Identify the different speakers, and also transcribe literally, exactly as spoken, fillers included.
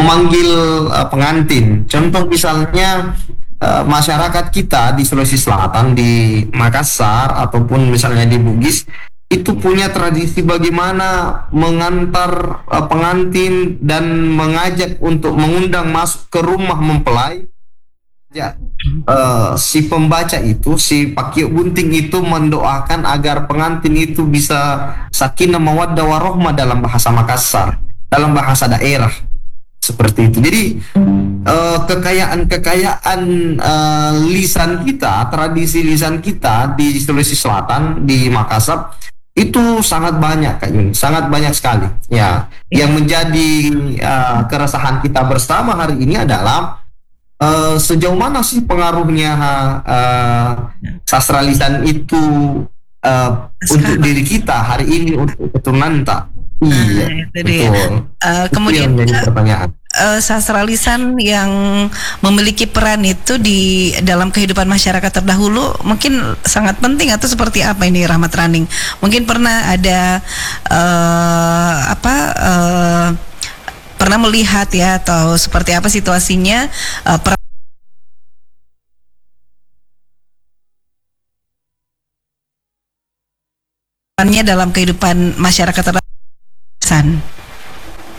Speaker 1: memanggil uh, pengantin. Contoh misalnya uh, masyarakat kita di Sulawesi Selatan, di Makassar ataupun misalnya di Bugis, itu punya tradisi bagaimana mengantar uh, pengantin dan mengajak untuk mengundang masuk ke rumah mempelai. Ya, uh, si pembaca itu, si Pakio Bunting itu mendoakan agar pengantin itu bisa sakinah mawaddah warohmah dalam bahasa Makassar, dalam bahasa daerah seperti itu. Jadi uh, kekayaan-kekayaan uh, lisan kita, tradisi lisan kita di Sulawesi Selatan, di Makassar itu sangat banyak, Kak Yuni, sangat banyak sekali. Ya, yang menjadi uh, keresahan kita bersama hari ini adalah Uh, sejauh mana sih pengaruhnya uh, sastra lisan itu uh, untuk diri kita hari ini, untuk keturunan tak? Iya,
Speaker 2: nah, itu
Speaker 1: betul.
Speaker 2: Dia. Uh,
Speaker 1: itu
Speaker 2: kemudian
Speaker 1: yang menjadi pertanyaan.
Speaker 2: Uh, sastra lisan yang memiliki peran itu di dalam kehidupan masyarakat terdahulu mungkin sangat penting, atau seperti apa ini, Rahmat Raning? Mungkin pernah ada uh, apa? Uh, pernah melihat ya, atau seperti apa situasinya uh, perannya dalam kehidupan masyarakat terdepan?